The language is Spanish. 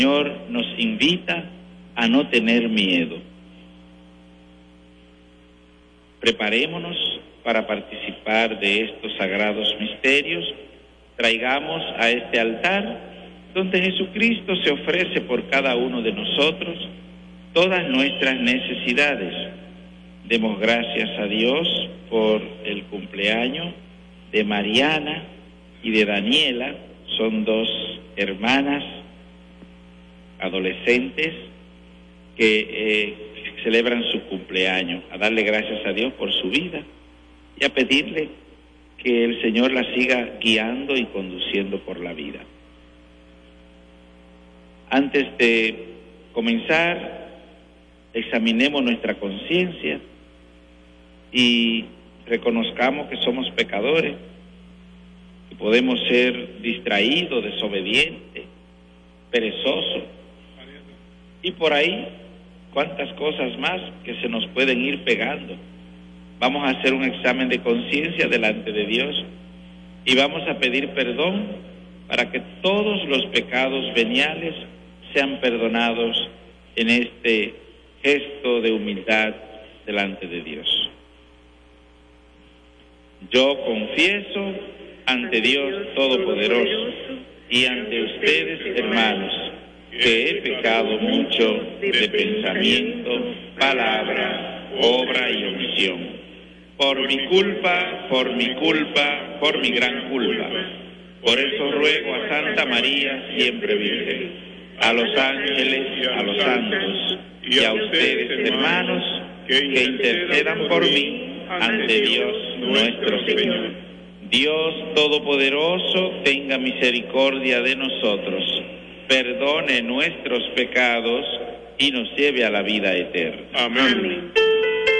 Señor nos invita a no tener miedo. Preparémonos para participar de estos sagrados misterios. Traigamos a este altar donde Jesucristo se ofrece por cada uno de nosotros todas nuestras necesidades. Demos gracias a Dios por el cumpleaños de Mariana y de Daniela. Son dos hermanas adolescentes que celebran su cumpleaños. A darle gracias a Dios por su vida y a pedirle que el Señor la siga guiando y conduciendo por la vida. Antes de comenzar, examinemos nuestra conciencia y reconozcamos que somos pecadores, que podemos ser distraídos, desobedientes, perezosos, y por ahí cuántas cosas más que se nos pueden ir pegando. Vamos a hacer un examen de conciencia delante de Dios y vamos a pedir perdón para que todos los pecados veniales sean perdonados en este gesto de humildad delante de Dios. Yo confieso ante Dios Todopoderoso y ante ustedes, hermanos, que he pecado mucho de pensamiento, palabra, obra y omisión. Por mi culpa, por mi gran culpa. Por eso ruego a Santa María, siempre Virgen, a los ángeles, a los santos y a ustedes, hermanos, que intercedan por mí ante Dios nuestro Señor. Dios Todopoderoso, tenga misericordia de nosotros, perdone nuestros pecados y nos lleve a la vida eterna. Amén.